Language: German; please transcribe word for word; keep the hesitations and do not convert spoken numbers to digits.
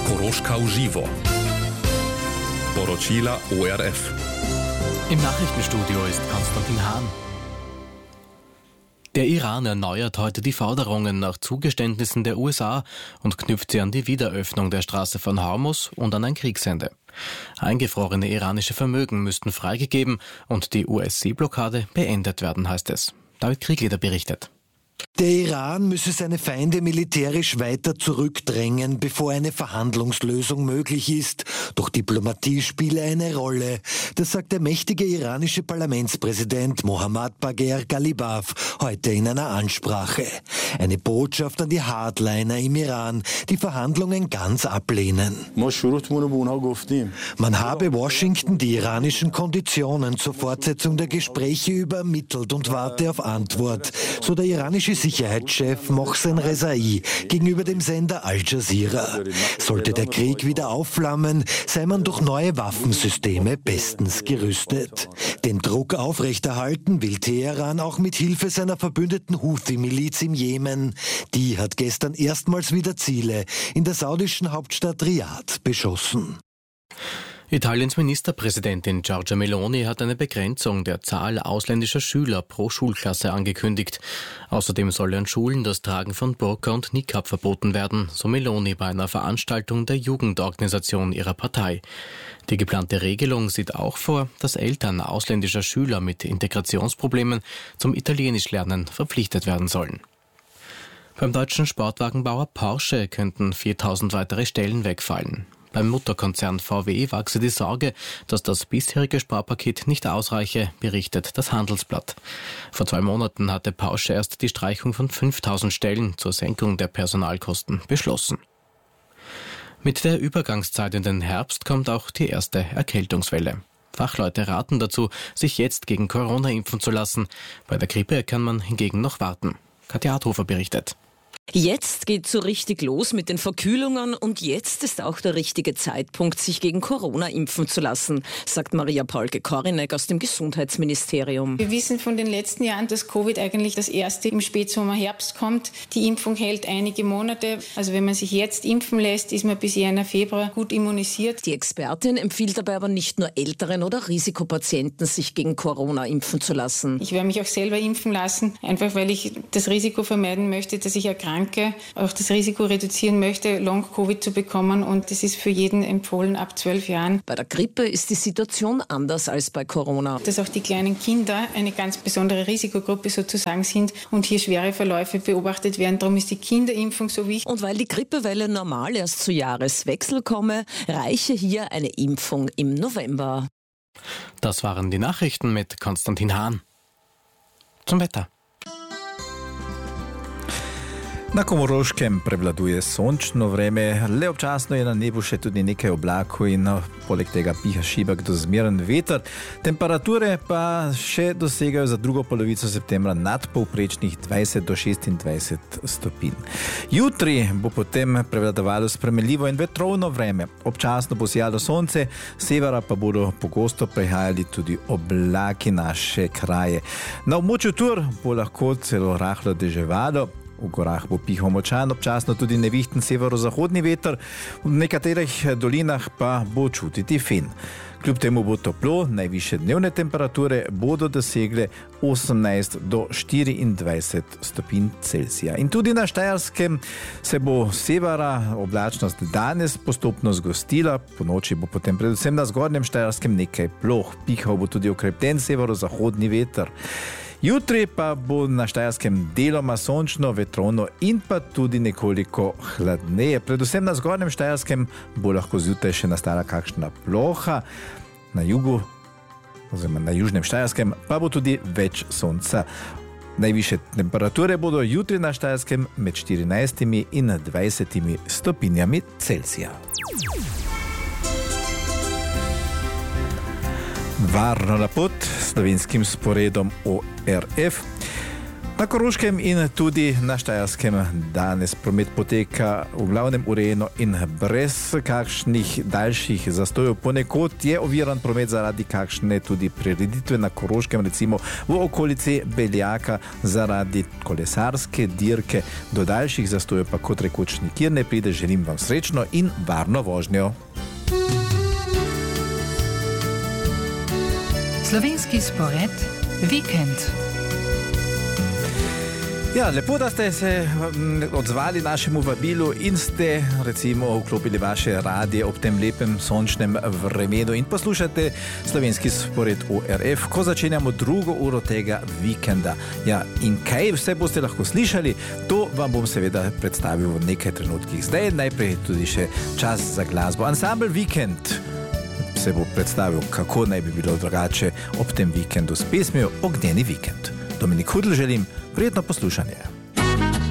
Koroška v živo. Poročila O R F. Im Nachrichtenstudio ist Konstantin Hahn. Der Iran erneuert heute die Forderungen nach Zugeständnissen der U S A und knüpft sie an die Wiederöffnung der Straße von Hormuz und an ein Kriegsende. Eingefrorene iranische Vermögen müssten freigegeben und die U S-Seeblockade beendet werden, heißt es. David Kriegleder berichtet. Der Iran müsse seine Feinde militärisch weiter zurückdrängen, bevor eine Verhandlungslösung möglich ist. Doch Diplomatie spiele eine Rolle. Das sagt der mächtige iranische Parlamentspräsident Mohammad Bagher Ghalibaf heute in einer Ansprache. Eine Botschaft an die Hardliner im Iran, die Verhandlungen ganz ablehnen. Man habe Washington die iranischen Konditionen zur Fortsetzung der Gespräche übermittelt und warte auf Antwort, so der iranische Sicherheitschef Mohsen Rezai gegenüber dem Sender Al Jazeera. Sollte der Krieg wieder aufflammen, sei man durch neue Waffensysteme bestens gerüstet. Den Druck aufrechterhalten will Teheran auch mit Hilfe seiner verbündeten Houthi-Miliz im Jemen. Die hat gestern erstmals wieder Ziele in der saudischen Hauptstadt Riad beschossen. Italiens Ministerpräsidentin Giorgia Meloni hat eine Begrenzung der Zahl ausländischer Schüler pro Schulklasse angekündigt. Außerdem soll an Schulen das Tragen von Burka und Niqab verboten werden, so Meloni bei einer Veranstaltung der Jugendorganisation ihrer Partei. Die geplante Regelung sieht auch vor, dass Eltern ausländischer Schüler mit Integrationsproblemen zum Italienischlernen verpflichtet werden sollen. Beim deutschen Sportwagenbauer Porsche könnten viertausend weitere Stellen wegfallen. Beim Mutterkonzern V W wachse die Sorge, dass das bisherige Sparpaket nicht ausreiche, berichtet das Handelsblatt. Vor zwei Monaten hatte Porsche erst die Streichung von fünftausend Stellen zur Senkung der Personalkosten beschlossen. Mit der Übergangszeit in den Herbst kommt auch die erste Erkältungswelle. Fachleute raten dazu, sich jetzt gegen Corona impfen zu lassen. Bei der Grippe kann man hingegen noch warten. Katja Harthofer berichtet. Jetzt geht's so richtig los mit den Verkühlungen und jetzt ist auch der richtige Zeitpunkt, sich gegen Corona impfen zu lassen, sagt Maria Paulke-Korinek aus dem Gesundheitsministerium. Wir wissen von den letzten Jahren, dass Covid eigentlich das erste im Spätsommer, Herbst kommt. Die Impfung hält einige Monate. Also wenn man sich jetzt impfen lässt, ist man bis Jänner, Februar gut immunisiert. Die Expertin empfiehlt dabei aber nicht nur älteren oder Risikopatienten, sich gegen Corona impfen zu lassen. Ich werde mich auch selber impfen lassen, einfach weil ich das Risiko vermeiden möchte, dass ich erkranke. Auch das Risiko reduzieren möchte, Long-Covid zu bekommen und das ist für jeden empfohlen ab zwölf Jahren. Bei der Grippe ist die Situation anders als bei Corona. Dass auch die kleinen Kinder eine ganz besondere Risikogruppe sozusagen sind und hier schwere Verläufe beobachtet werden. Darum ist die Kinderimpfung so wichtig. Und weil die Grippewelle normal erst zu Jahreswechsel komme, reiche hier eine Impfung im November. Das waren die Nachrichten mit Konstantin Hahn. Zum Wetter. Na Komoroškem prevladuje sončno vreme, le občasno je na nebu še tudi nekaj oblakov in poleg tega piha šibek do zmeren veter. Temperature pa še dosegajo za drugo polovico septembra nadpovprečnih dvajset do šestindvajset stopinj. Jutri bo potem prevladovalo spremenljivo in vetrovno vreme. Občasno bo sijalo sonce, severa pa bodo pogosto prihajali tudi oblaki naše kraje. Na območju Tur bo lahko celo rahlo deževalo. V gorah bo pihal močan, občasno tudi nevihten severozahodni veter, v nekaterih dolinah pa bo čutiti fen. Kljub temu bo toplo, najvišje dnevne temperature bodo dosegle osemnajst do štiriindvajset stopinj Celzija. In tudi na Štajerskem se bo severa oblačnost danes postopno zgostila, po noči bo potem predvsem na zgornjem Štajerskem nekaj ploh, pihal bo tudi okrepljen severozahodni veter. Jutri pa bo na Štajerskem deloma sončno, vetrovno in pa tudi nekoliko hladneje. Predvsem na zgornjem Štajerskem bo lahko zjutraj še nastala kakšna ploha. Na jugu, oziroma na južnem Štajerskem, pa bo tudi več sonca. Najvišje temperature bodo jutri na Štajerskem med štirinajstimi in dvajsetimi stopinjami Celzija. Varno na pot s slovenskim sporedom O R F. Na Koroškem in tudi na Štajerskem danes promet poteka v glavnem urejeno in brez kakšnih daljših zastojev. Ponekod je oviran promet zaradi kakšne tudi prireditve na Koroškem, recimo v okolici Beljaka zaradi kolesarske dirke. Do daljših zastojev pa kot rekoč nikjer ne pride. Želim vam srečno in varno vožnjo. Slovenski spored Vikend. Ja, lepo, da ste se odzvali našemu vabilu in ste recimo vklopili vaše radije ob tem lepem sončnem vremenu in poslušate Slovenski spored O R F, ko začenjamo drugo uro tega vikenda. Ja, in kaj vse boste lahko slišali, to vam bom seveda predstavil v nekaj trenutkih. Zdaj najprej tudi še čas za glasbo. Ansambel Vikend se bo predstavil, kako naj bi bilo drugače ob tem vikendu s pesmijo Ognjeni vikend. Dominik Hudl želim prijetno poslušanje.